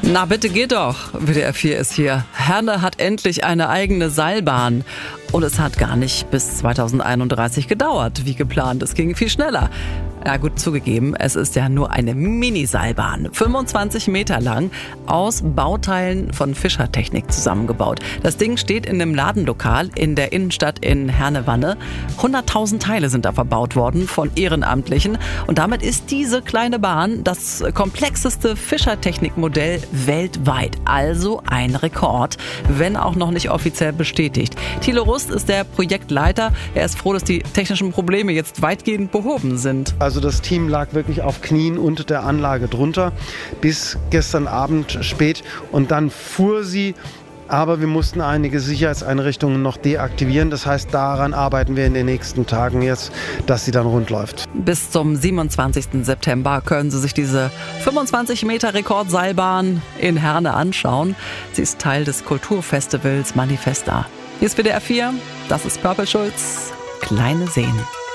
Na bitte geht doch, WDR 4 ist hier. Herne hat endlich eine eigene Seilbahn. Und es hat gar nicht bis 2031 gedauert, wie geplant. Es ging viel schneller. Ja gut, zugegeben, es ist ja nur eine Mini-Seilbahn, 25 Meter lang, aus Bauteilen von Fischertechnik zusammengebaut. Das Ding steht in einem Ladenlokal in der Innenstadt in Herne-Wanne. 100.000 Teile sind da verbaut worden von Ehrenamtlichen. Und damit ist diese kleine Bahn das komplexeste Fischertechnikmodell weltweit. Also ein Rekord, wenn auch noch nicht offiziell bestätigt. Thilo Rust ist der Projektleiter. Er ist froh, dass die technischen Probleme jetzt weitgehend behoben sind. Also das Team lag wirklich auf Knien unter der Anlage drunter bis gestern Abend spät und dann fuhr sie. Aber wir mussten einige Sicherheitseinrichtungen noch deaktivieren. Das heißt, daran arbeiten wir in den nächsten Tagen jetzt, dass sie dann rund läuft. Bis zum 27. September können Sie sich diese 25 Meter Rekordseilbahn in Herne anschauen. Sie ist Teil des Kulturfestivals Manifesta. Hier ist WDR 4, das ist Purple Schulz, Kleine Seen.